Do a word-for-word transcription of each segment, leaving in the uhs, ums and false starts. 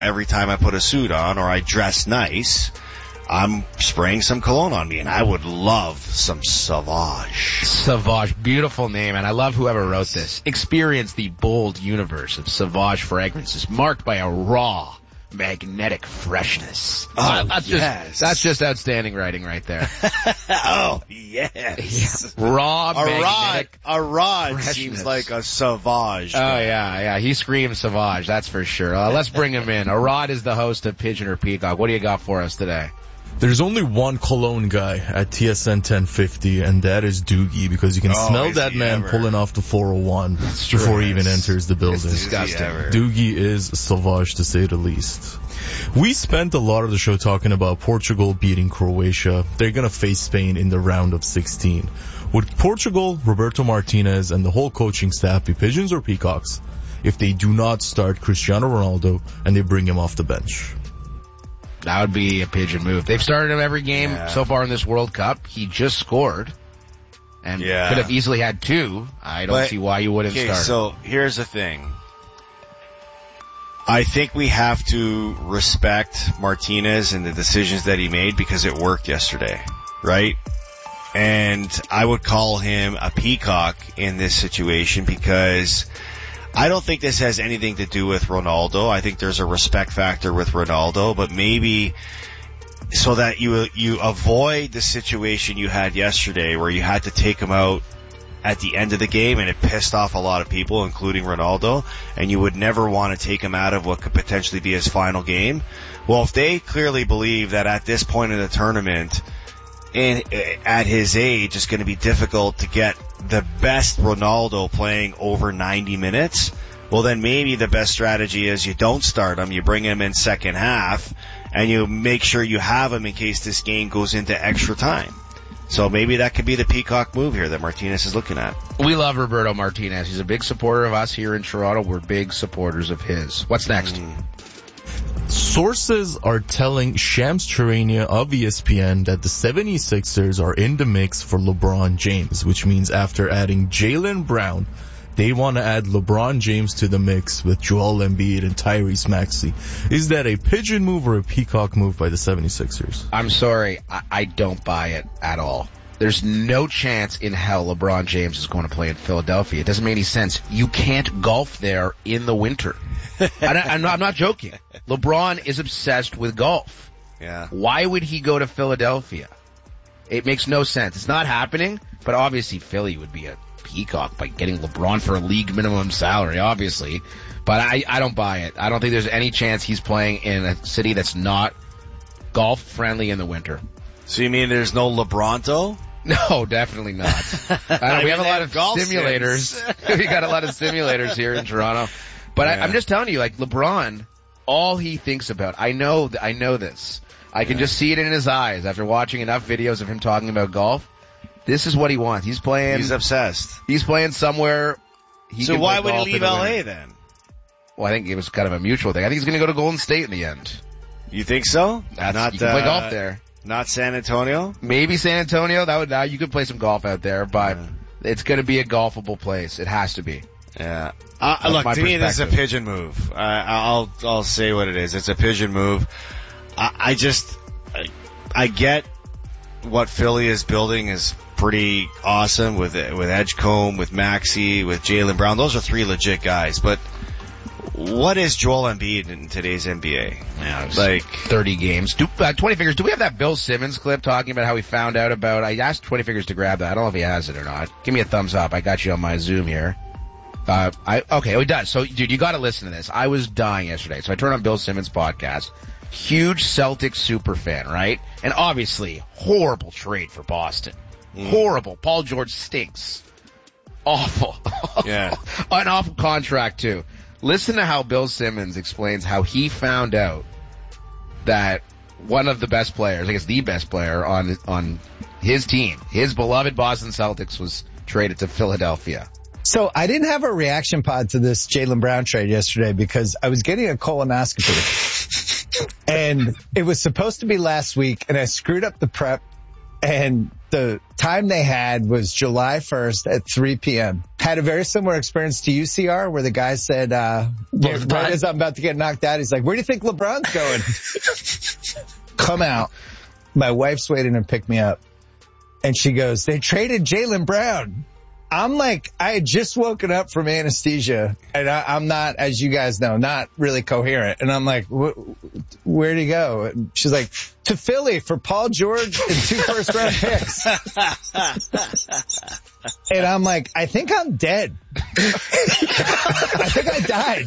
every time I put a suit on or I dress nice, I'm spraying some cologne on me, and I would love some Sauvage. Sauvage, beautiful name, and I love whoever wrote this. Experience the bold universe of Sauvage fragrances, marked by a raw, magnetic freshness. Oh, uh, that's yes. just that's just outstanding writing right there. Oh, yes. Yeah. Raw, a magnetic. rod, a rod freshness. seems like a Sauvage. Oh, yeah, yeah. He screams Sauvage, that's for sure. Uh, let's bring him in. Arad is the host of Pigeon or Peacock. What do you got for us today? There's only one cologne guy at T S N ten fifty, and that is Doogie, because you can oh, smell that man ever. pulling off the four oh one before he even enters the building. It's disgusting. Doogie is Sauvage, to say the least. We spent a lot of the show talking about Portugal beating Croatia. They're going to face Spain in the round of sixteen. Would Portugal, Roberto Martinez, and the whole coaching staff be Pigeons or Peacocks if they do not start Cristiano Ronaldo and they bring him off the bench? That would be a Pigeon move. They've started him every game yeah. so far in this World Cup. He just scored and yeah. could have easily had two. I don't but, see why you wouldn't okay, start. So here's the thing. I think we have to respect Martinez and the decisions that he made because it worked yesterday, right? And I would call him a peacock in this situation because I don't think this has anything to do with Ronaldo. I think there's a respect factor with Ronaldo, but maybe so that you you avoid the situation you had yesterday where you had to take him out at the end of the game and it pissed off a lot of people, including Ronaldo, and you would never want to take him out of what could potentially be his final game. Well, if they clearly believe that at this point in the tournament, in, at his age, it's going to be difficult to get the best Ronaldo playing over ninety minutes, well then maybe the best strategy is you don't start him, you bring him in second half, and you make sure you have him in case this game goes into extra time. So maybe that could be the peacock move here that Martinez is looking at. We love Roberto Martinez. He's a big supporter of us here in Toronto. We're big supporters of his. What's next? Mm. Sources are telling Shams Charania of E S P N that the seventy-sixers are in the mix for LeBron James, which means after adding Jaylen Brown, they want to add LeBron James to the mix with Joel Embiid and Tyrese Maxey. Is that a pigeon move or a peacock move by the seventy-sixers? I'm sorry, I, I don't buy it at all. There's no chance in hell LeBron James is going to play in Philadelphia. It doesn't make any sense. You can't golf there in the winter. I don't, I'm, not, I'm not joking. LeBron is obsessed with golf. Yeah. Why would he go to Philadelphia? It makes no sense. It's not happening, but obviously Philly would be a peacock by getting LeBron for a league minimum salary, obviously. But I, I don't buy it. I don't think there's any chance he's playing in a city that's not golf friendly in the winter. So you mean there's no LeBronto? No, definitely not. I know, we have a lot of simulators. We got a lot of simulators here in Toronto. But yeah. I, I'm just telling you, like LeBron, all he thinks about, I know, I know this. I can yeah. just see it in his eyes after watching enough videos of him talking about golf. This is what he wants. He's playing. He's obsessed. He's playing somewhere. He so can why play would he leave L A then? Well, I think it was kind of a mutual thing. I think he's going to go to Golden State in the end. You think so? That's, not you can uh, play golf there. Not San Antonio? Maybe San Antonio. That would now you could play some golf out there, but yeah. it's going to be a golfable place. It has to be. Yeah. Uh, look, to me, this is a pigeon move. Uh, I'll I'll say what it is. It's a pigeon move. I, I just I, I get what Philly is building is pretty awesome with with Edgecombe, with Maxey, with Jaylen Brown. Those are three legit guys. But what is Joel Embiid in today's N B A? Yeah, like thirty games. Do, uh, twenty Fingers, do we have that Bill Simmons clip talking about how he found out about, I asked twenty Fingers to grab that. I don't know if he has it or not. Give me a thumbs up. I got you on my Zoom here. Uh, I, okay, oh, he does. So, dude, you gotta listen to this. I was dying yesterday. So I turned on Bill Simmons' podcast. Huge Celtics super fan, right? And obviously, horrible trade for Boston. Mm. Horrible. Paul George stinks. Awful. Yeah. An awful contract, too. Listen to how Bill Simmons explains how he found out that one of the best players, I guess the best player on on his team, his beloved Boston Celtics, was traded to Philadelphia. So I didn't have a reaction pod to this Jaylen Brown trade yesterday because I was getting a colonoscopy. And it was supposed to be last week, and I screwed up the prep, and the time they had was July first at three p.m. had a very similar experience to U C R where the guy said, uh, right as I'm about to get knocked out, he's like, where do you think LeBron's going? Come out. My wife's waiting to pick me up. And she goes, they traded Jaylen Brown. I'm like, I had just woken up from anesthesia, and I, I'm not, as you guys know, not really coherent. And I'm like, where'd he go? And she's like, to Philly for Paul George and two first round picks. And I'm like, I think I'm dead. I think I died.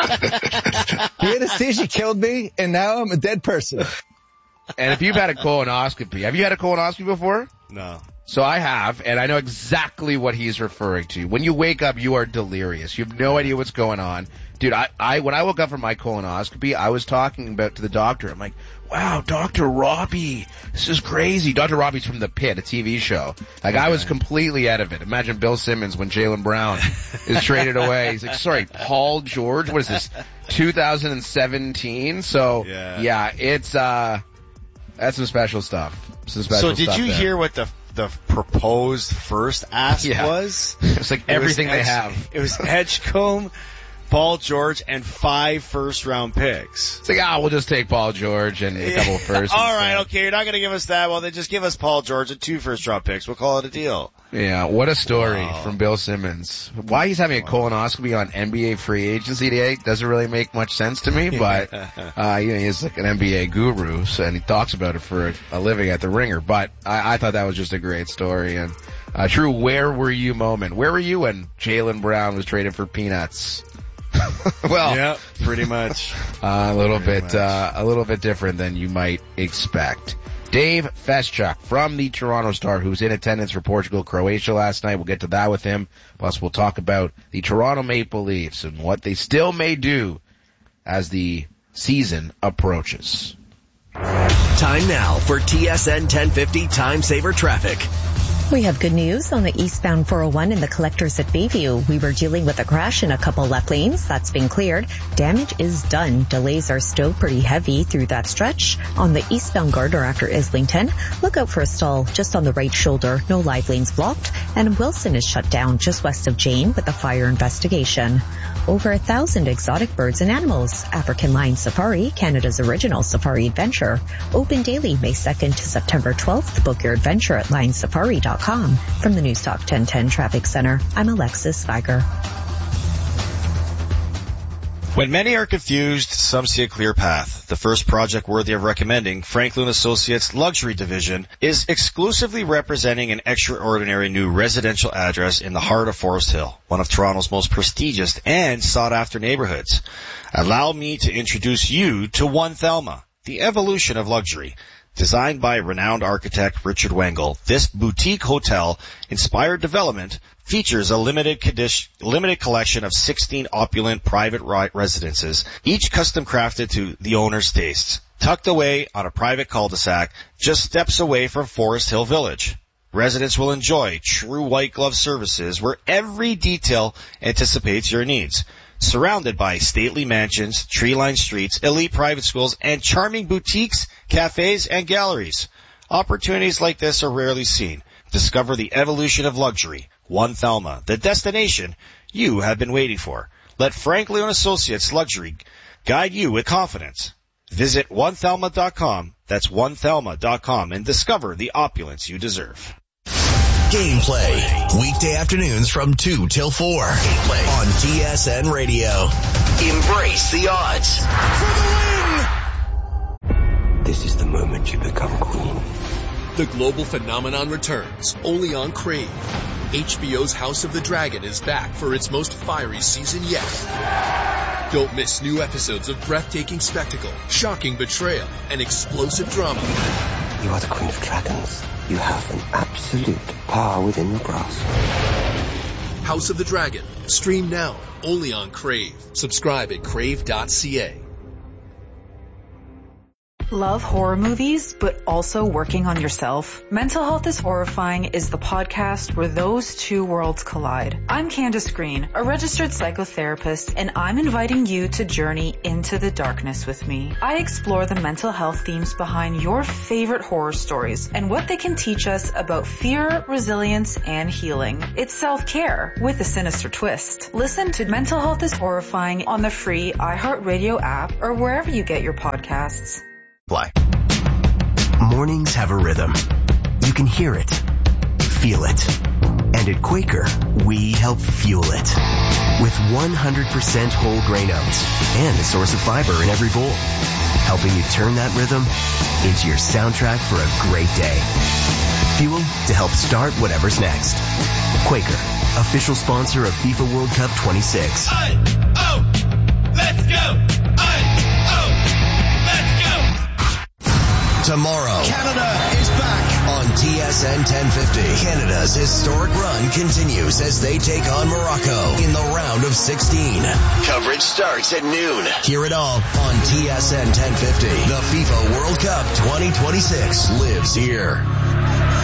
The anesthesia killed me, and now I'm a dead person. And if you've had a colonoscopy, have you had a colonoscopy before? No. So I have, and I know exactly what he's referring to. When you wake up, you are delirious. You have no idea what's going on. Dude, I, I, when I woke up from my colonoscopy, I was talking about to the doctor. I'm like, wow, Doctor Robbie, this is crazy. Doctor Robbie's from The Pit, a T V show. Like, okay. I was completely out of it. Imagine Bill Simmons when Jaylen Brown is traded away. He's like, sorry, Paul George? What is this, two thousand seventeen? So, yeah, yeah it's, uh, that's some special stuff. Some special so did stuff you there. hear what the the proposed first ask yeah. was? It's like everything it they Edge, have. It was Edgecombe, Paul George, and five first round picks. It's like, ah, oh, we'll just take Paul George and a couple of first. All right, okay, you're not going to give us that. Well, then just give us Paul George and two first round picks. We'll call it a deal. Yeah, what a story wow. from Bill Simmons. Why he's having a colonoscopy on N B A free agency day doesn't really make much sense to me, but uh, you know, he's like an N B A guru, so, and he talks about it for a, a living at the Ringer. But I, I thought that was just a great story and a true where were you moment. Where were you when Jaylen Brown was traded for peanuts? Well, yeah, pretty much. Uh, a little pretty bit, uh, a little bit different than you might expect. Dave Feschuk from the Toronto Star, who's in attendance for Portugal-Croatia last night. We'll get to that with him. Plus, we'll talk about the Toronto Maple Leafs and what they still may do as the season approaches. Time now for T S N ten fifty Time Saver Traffic. We have good news on the eastbound four oh one in the collectors at Bayview. We were dealing with a crash in a couple left lanes. That's been cleared. Damage is done. Delays are still pretty heavy through that stretch. On the eastbound Gardner after Islington, look out for a stall just on the right shoulder. No live lanes blocked. And Wilson is shut down just west of Jane with a fire investigation. Over a thousand exotic birds and animals. African Lion Safari, Canada's original safari adventure. Open daily May second to September twelfth. Book your adventure at lion safari dot com. From the News Talk ten ten Traffic Center, I'm Alexis Spiger. When many are confused, some see a clear path. The first project worthy of recommending, Franklin Associates Luxury Division, is exclusively representing an extraordinary new residential address in the heart of Forest Hill, one of Toronto's most prestigious and sought-after neighborhoods. Allow me to introduce you to One Thelma, the evolution of luxury. Designed by renowned architect Richard Wengel, this boutique hotel-inspired development features a limited, condition, limited collection of sixteen opulent private residences, each custom crafted to the owner's tastes, tucked away on a private cul-de-sac just steps away from Forest Hill Village. Residents will enjoy true white glove services where every detail anticipates your needs. Surrounded by stately mansions, tree-lined streets, elite private schools, and charming boutiques, cafes, and galleries. Opportunities like this are rarely seen. Discover the evolution of luxury. One Thelma, the destination you have been waiting for. Let Franklin Associates Luxury guide you with confidence. Visit one thelma dot com, that's one thelma dot com, and discover the opulence you deserve. Gameplay, weekday afternoons from two till four on T S N Radio. Embrace the odds. For the win! This is the moment you become queen. The global phenomenon returns, only on Crave. H B O's House of the Dragon is back for its most fiery season yet. Don't miss new episodes of breathtaking spectacle, shocking betrayal, and explosive drama. You are the Queen of Dragons. You have an absolute power within your grasp. House of the Dragon. Stream now, only on Crave. Subscribe at crave dot c a. Love horror movies, but also working on yourself? Mental Health is Horrifying is the podcast where those two worlds collide. I'm Candace Green, a registered psychotherapist, and I'm inviting you to journey into the darkness with me. I explore the mental health themes behind your favorite horror stories and what they can teach us about fear, resilience, and healing. It's self-care with a sinister twist. Listen to Mental Health is Horrifying on the free iHeartRadio app or wherever you get your podcasts. Fly. Mornings have a rhythm. You can hear it, feel it. And at Quaker, we help fuel it. With one hundred percent whole grain oats and a source of fiber in every bowl. Helping you turn that rhythm into your soundtrack for a great day. Fuel to help start whatever's next. Quaker, official sponsor of FIFA World Cup twenty-six. I, oh, let's go! I, oh, let's go! Tomorrow, Canada is back on T S N ten fifty. Canada's historic run continues as they take on Morocco in the round of sixteen. Coverage starts at noon. Hear it all on T S N ten fifty. The FIFA World Cup twenty twenty-six lives here.